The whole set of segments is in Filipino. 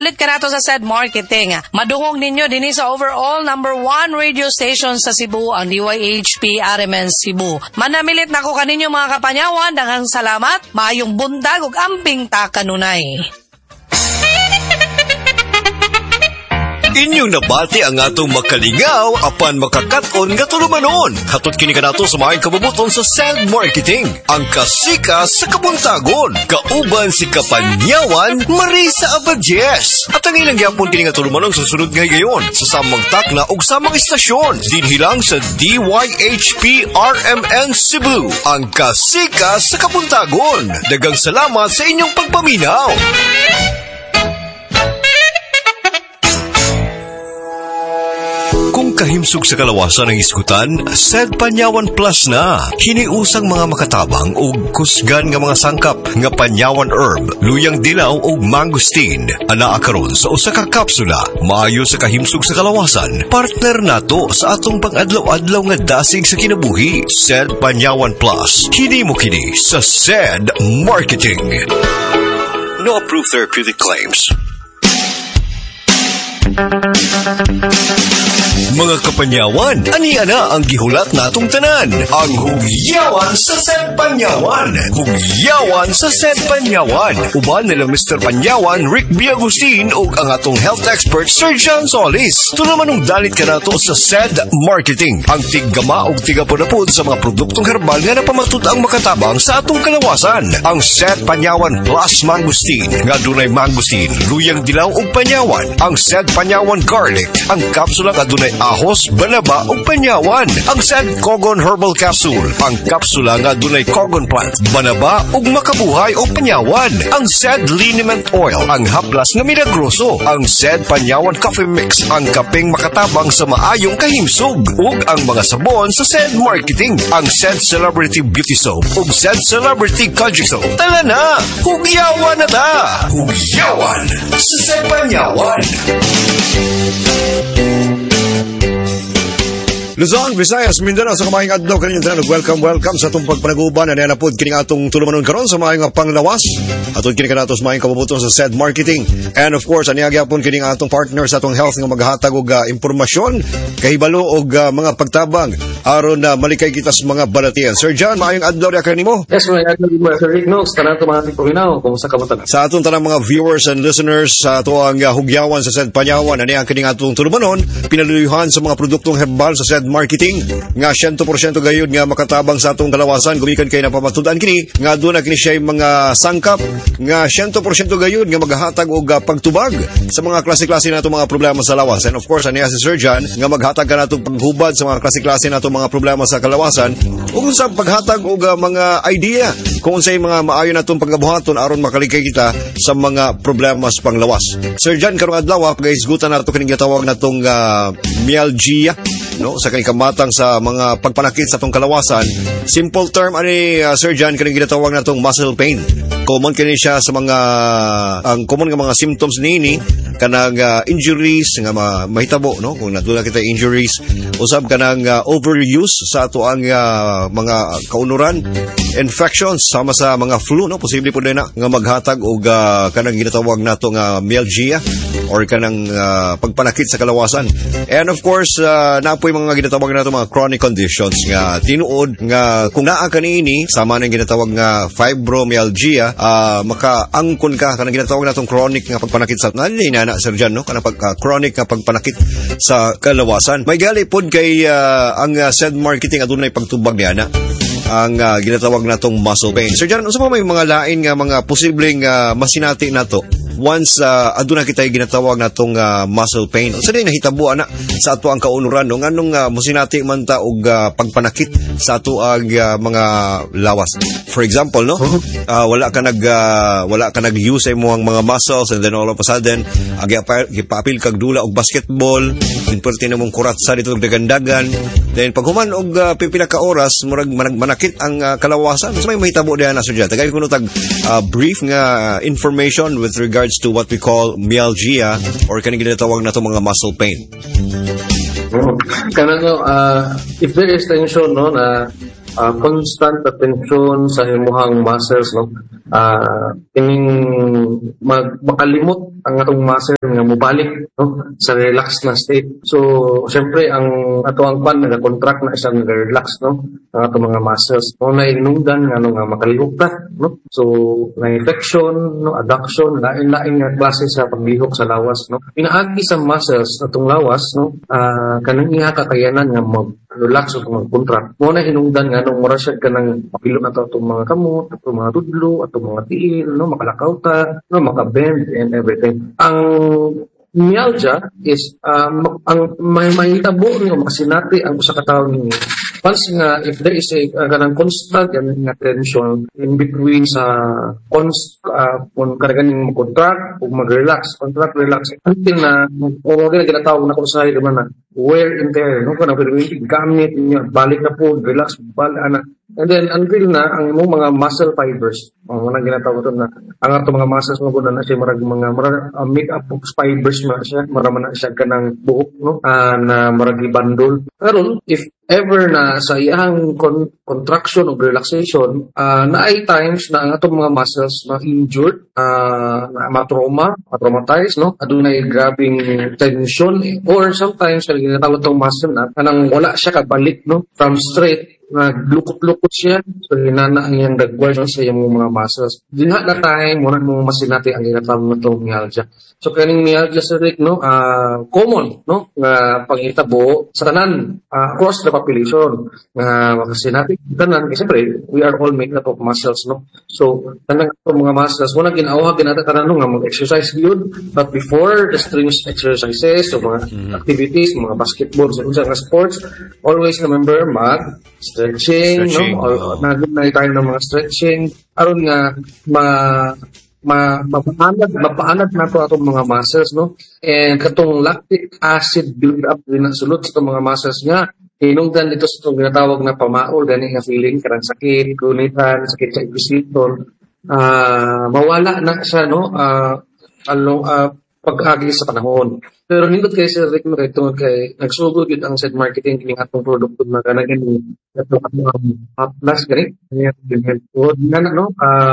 Ulit ka na to sa said marketing. Madungog ninyo din sa overall #1 radio station sa Cebu, ang DYHP RMN Cebu. Manamilit na ko kaninyo mga kapanyawan. Daghang salamat. Maayong bundag ug amping ta kanunay. Inyong nabati ang atong makalingaw apan makakaton nga tulumanon. Hatod kini kanato sa maayong kabubuton sa Sand Marketing. Ang kasika sa kabuntagon. Kauban si Kapanyawan Marisa Abadjes. At ang ilang yapon kini nga tulumanon sa sunod nga gayon sa samang takna ug samang istasyon. Dinhilang sa DYHP RMN Cebu. Ang kasika sa kabuntagon. Daghang salamat sa inyong pagpaminaw. Kung kahimsog sa kalawasan ng iskutan, Sad Panyawan Plus na. Hiniusang mga makatabang o kusgan nga mga sangkap nga panyawan herb, luyang dilaw o mangosteen. Anaa karon sa usa ka kapsula, maayo sa kahimsog sa kalawasan. Partner nato sa atong pang-adlaw-adlaw nga dasig sa kinabuhi. Sad Panyawan Plus. Kini mo kini sa Sad Marketing. No approved therapeutic claims. Mga kapanyawan, aniya na ang gihulat natong tanan. Ang Hugyawan sa Sed Panyawan. Hugyawan sa Sed Panyawan. Uban nila Mr. Panyawan, Rick B. Agustin o ang atong health expert, Sir John Solis. Ito naman dalit ka nato sa Sed Marketing. Ang tiggama o tigapod sa mga produktong herbal nga napamatud ang makatabang sa atong kalawasan. Ang Sed Panyawan Plus Mangosteen. Nga dunay mangosteen, luyang dilaw o panyawan. Ang Sed Panyawan Garlic. Ang kapsula nga dunay ahos, banaba o panyawan. Ang Sad Cogon Herbal Capsule. Ang kapsula nga dunay cogon plant, banaba o makabuhay o panyawan. Ang Sad Liniment Oil. Ang haplas na milagroso. Ang Sad Panyawan Coffee Mix. Ang kapeng makatabang sa maayong kahimsog. Ug ang mga sabon sa Sad Marketing. Ang Sad Celebrity Beauty Soap. Ug Sad Celebrity Kojic Soap. Tala na! Hugyawan na ta! Hugyawan sa Sad Panyawan. Luzon, Visayas, Mindanao sa kamayang adlaw kaninyong tanan. Welcome sa atong pagpanaguban. Ano yan po kining atong tulumanon karon sa maayong panglawas. Atong kining kanato sa maayong kabubuton sa Sad Marketing. And of course, aniya po kining atong partner sa atong health nga maghatag og impormasyon, kahibalo og mga pagtabang aron na malikay kita sa mga balatian. Sir John, maayong adlaw ra kanimo. Yes, maayong adlaw Sir Rick Nox. Tanan to mga pagpaminaw kumusta ka mo tanan? Sa atong tanang mga viewers and listeners sa ato ang hugyawan sa Sad Panyawan, aniya kining atong tulumanon, pinaluyuhan sa mga produktong herbal sa Sad Marketing nga 100% gayud nga makatabang sa atong kalawasan gumikan kay napamatud-an kini nga aduna kini siya mga sangkap nga 100% gayud nga maghatag og pagtubag sa mga klase-klase nato mga problema sa lawas. And of course aniya si Sir John nga maghatag kanatong paghubad sa mga klase-klase nato mga problema sa kalawasan ug sa paghatag og mga idea kung unsay mga maayo natong pagkabuhaton aron makalikay kita sa mga problema sa panglawas. Sir John, karong adlaw pagaisgutan nato kining gitawag natong myalgia, no, sa kaning kamatang sa mga pagpanakit sa atong kalawasan. Simple term ani Sir John kaning ginatawag natong muscle pain. Common kini siya sa mga ang common nga mga symptoms niini kanang injuries nga mahitabo, no, kung nadula kita injuries usab kanang overuse sa ato ang mga kaunuran, infections sama sa mga flu, no, posible po din na nga maghatag og kanang ginatawag nato nga myalgia or kanang pagpanakit sa kalawasan. And of course napoy mga ginatawag nato mga chronic conditions nga tinuod nga kung naa kanini sama nang ginatawag nga fibromyalgia, makaangkon ka kanang ginatawag natong chronic nga pagpanakit sa na Sir John, no, kanang chronic nga pagpanakit sa kalawasan. May gali pod kay ang Sad Marketing adunay pagtubag niya na ang ginatawag natong muscle pain. Sir John, unsa pa may mga lain nga mga posibleng masinati nato once aduna kita ginatawag natong muscle pain? Unsa din nahitabo ana sa ato ang kaunuran, no, nganong mosinati man ta og pagpanakit sa ato ang mga lawas? For example, no, wala ka nag-use sa imong mga muscles and then all of a sudden gipapil kag dula og basketball, importe na mong kuratsa dito og dagandagan, then paghuman og pipila ka oras murag manakit ang kalawasan. Unsa may mahitabo diha na Sir John? Tagay kuno tag brief nga information with regards to what we call myalgia or kaning ginatawag nato mga muscle pain. Kanang if there is tension, no, na constant attention sa imuhang muscles, no, kining makalimot ang atong muscle nga mobalik, no, sa relax na state. So syempre ang ato ang pan nag-contract na isang relax, no, ang atong mga muscles mo na inungdan nga nga makalihok ta, no. So na infection, no, adduction, lain-lain nga klase sa paglihok sa lawas, no. Pinaagi sa muscles atong lawas, no, kanang iya kakayanan nga mag-relax o mag-contract mo na hinungdan nga nung mura siya kanang mapilot na atong mga kamot, atong mga tudlo, atong mga tiil, no, makalakaw ta, no, makabend and everything. Ang myalgia is ang may tabo nga makasinati ang usa ka tawo ninyo. Once nga if there is a kanang constant nga tension in between sa kung karaganing mag-contract o mag-relax, contract, relax, until na o ginatawag na kung sa'yo naman na wear and tear, no, kanang gamit niyo, balik na po, relax, balik, and then until na ang imong mga muscle fibers, mga ginatawag ito na ang ato mga muscles mo na siya marag mga make up of fibers man siya, maraman na siya kanang buhok, no, na marag ibandol. Karon if ever na sa iyang contraction o relaxation, na ay times na ang atong mga muscles na injured, na traumatized, no, adunay grabing tension, or sometimes kaya ginatawag itong muscle na kanang wala siya kabalik, no, from straight naglukot-lukot siya, so hinana ang iyang dagway sa iyang mga muscles. Dinha na time, muna mong masinati ang ginatawag na itong myalgia. So kaning myalgia sa Rick, no, common, no, nga pangitabo sa tanan across the population. Makasinati tanan, kasi siyempre, we are all made up of muscles, no. So tanan itong mga muscles, muna ginawag ginata tanan nga mag-exercise yun, but before the strenuous exercises, so mga activities, mga basketball, so mga sports, always remember stretching, no, or naging tayo ng mga stretching aron nga mapaanad na to atong mga muscles, no, and katong lactic acid build up din na sulod sa mga muscles nga hinungdan dito sa itong ginatawag na pamaol, gani nga feeling karang sakit, gunitan, sakit sa ipisipon, mawala na siya, no, pag-agi sa panahon. Pero nindot kay Sir Rick ito kay nagsugod yun ang said marketing kining atong produkto na kanang plus gani no,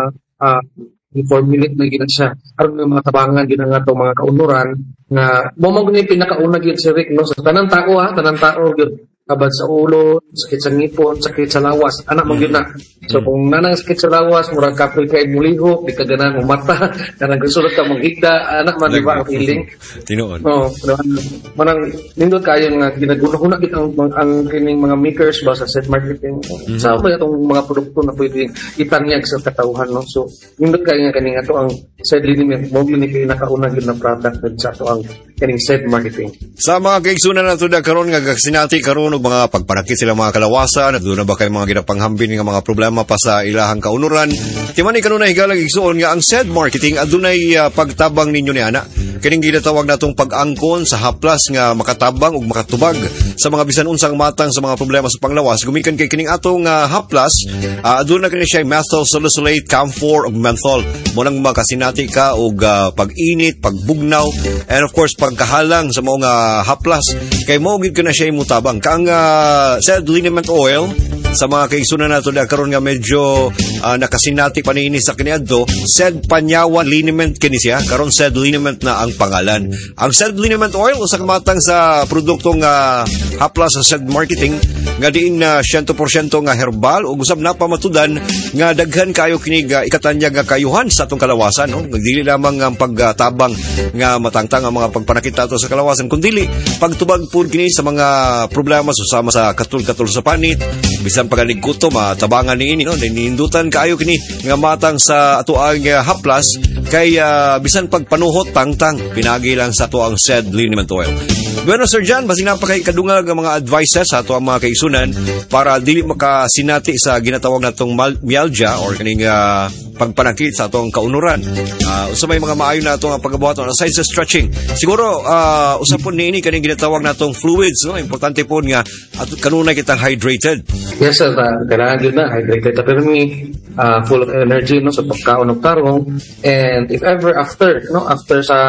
formulate na gina siya aron nga mga tabangan gina nga itong mga kaunuran nga mo man pinakauna gyud Sir Rick, no, sa tanang tao gyud kabad sa ulo, sakit sa ngipon, sakit sa lawas, anak mo yun na. So kung nanang sakit sa lawas, murag kapil kayo mulihok, di ka ganang umata, kanang gusulot ka manghigda, anak man, di ba, ang feeling? Tinoon. Oo, manang nindot kayo nga ginaguna-guna ang kining mga makers ba sa set marketing. Sa ba itong mga produkto na pwede itanyag sa katauhan, no? So, nindot kayo nga kaning ato ang said liniment, mo yun pinakaunang yun na product sa ato ang kining set marketing. Sa mga kaigsunan na ito na karon nga gagsinati karon og mga pagpanakit sila mga kalawasan at doon na ba kayo mga ginapanghambin nga mga problema pa sa ilahang kaunuran. Timani kanon na higalang igsuon nga ang said marketing adunay pagtabang ninyo ni ana. Kining ginatawag natong pag-angkon sa haplas nga makatabang ug makatubag sa mga bisan unsang matang sa mga problema sa panglawas. Gumikan kay kining atong haplas aduna kini siya methyl salicylate, camphor ug menthol. Mo nang makasinati ka og pag-init, pagbugnaw, and of course pagkahalang sa mga haplas kay mo gid kana siya mutabang. Kang said liniment oil sa mga kaigsunan nato da karon nga medyo nakasinati panini sa kaniadto, said panyawan liniment kini siya karon said liniment na ang pangalan. Ang said liniment oil usa ka matang sa produktong haplas sa said marketing nga diin na 100% nga herbal ug usab na pamatudan nga daghan kayo kini ikatanyag nga kayuhan sa atong kalawasan, no? Dili lamang ang pagtabang nga matangtang ang mga pagpanakita ato sa kalawasan kundi pagtubag pud kini sa mga problema susama sa katul-katul sa panit bisan pagaligkuto matabangan niini, no? Ninindutan kaayo kini nga matang sa ato ang haplas kay bisan pagpanuhot tangtang pinagi lang sa ato ang said liniment oil. Bueno, Sir John, basig napakay kadungag ang mga advices sa ato ang mga kaisunan para dili makasinati sa ginatawag natong myalgia or kaning pagpanakit sa atong kaunuran. Usa may mga maayo na atong paggabuhaton aside sa stretching. Siguro usa po niini kaning ginatawag natong fluids, no? Importante po nga kanunay kitang hydrated. Yes, sir. Kailangan din na hydrated pero me full of energy, no, sa pagkaon ng tarong. And if ever after sa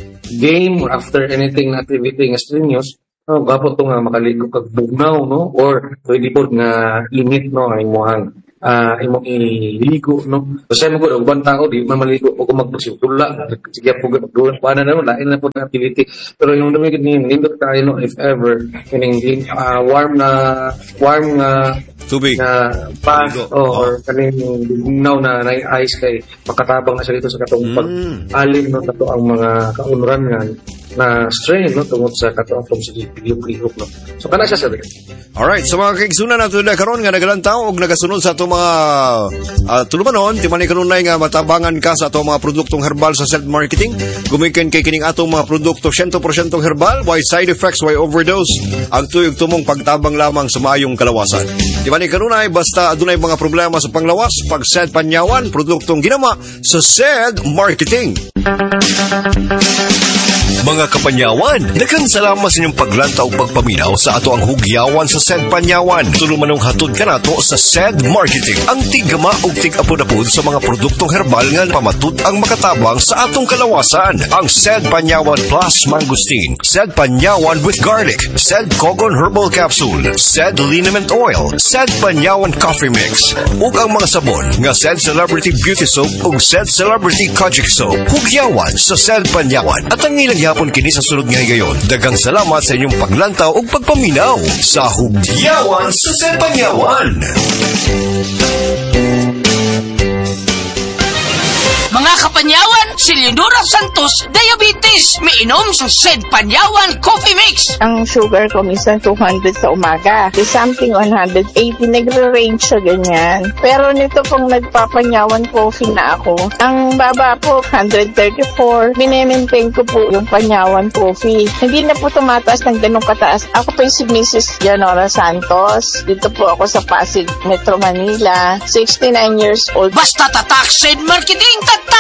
game or after anything activity nga strenuous, gapo to nga makaligo kag bugnaw, no, or pwede po nga init, no, ang imuhang imong iligo, no? So, sa mga ubang tao, di mamaligo o kung magpasimtula, sige po, magdulang pa na naman, lain na po ng activity. Pero yung lumigid niyo, nindot tayo, no, if ever, yung warm na tubig na or kaning gugnaw na ice kay makatabang na siya dito sa katong pag-alim, no, kato ang mga kaunran nga na strain, no, tungod sa kato ang sa lihok, no. So kana siya sabi. Alright, sa mga kaigsunan nato na karon nga nagalantaw og nagasunod sa ato mga tulumanon, di man kanunay nga matabangan ka sa ato mga produktong herbal sa Zed Marketing. Gumikan kay kining atong mga produkto 100% herbal, why side effects, why overdose, ang tuyog tumong pagtabang lamang sa maayong kalawasan. Di man kanunay basta adunay mga problema sa panglawas, pag Zed Panyawan, produktong ginama sa Zed Marketing. Mga kapanyawan, daghang salamat sa inyong paglanta o pagpaminaw sa ato ang hugyawan sa Zed Panyawan. Tulumanong hatod ka nato sa Zed Marketing. Ang tigama o tig-apod-apod sa mga produktong herbal nga pamatud ang makatabang sa atong kalawasan. Ang Zed Panyawan Plus Mangosteen, Zed Panyawan with Garlic, Zed Cogon Herbal Capsule, Zed Liniment Oil, Zed Panyawan Coffee Mix, ug ang mga sabon nga Zed Celebrity Beauty Soap ug Zed Celebrity Kojic Soap. Hugyawan sa Zed Panyawan at ang ilang yapon kini sa sulod nga higayon. Daghang salamat sa inyong paglantaw ug pagpaminaw sa hugyawan sa Zed Panyawan. Mga kapanyawan, si Leonora Santos, diabetes, miinom sa Zed Panyawan Coffee Mix. Ang sugar ko minsan 200 sa umaga, something 180, nagre-range sa ganyan. Pero nito pong nagpapanyawan coffee na ako, ang baba po 134, binemaintain ko po yung panyawan coffee. Hindi na po tumataas ng ganong kataas. Ako po si Mrs. Leonora Santos, dito po ako sa Pasig, Metro Manila, 69 years old. Basta tatak Zed Marketing, tatak!